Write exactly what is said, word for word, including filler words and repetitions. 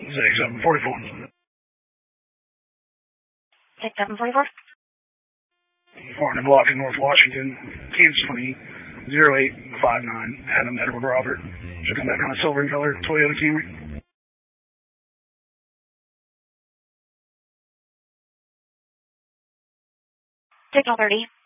six seven forty-four. six seven forty-four. Farnham Block in North Washington, Kansas twenty, zero eight five nine, Adam Edward Robert. Should come back on a silver and color Toyota Camry. Signal thirty.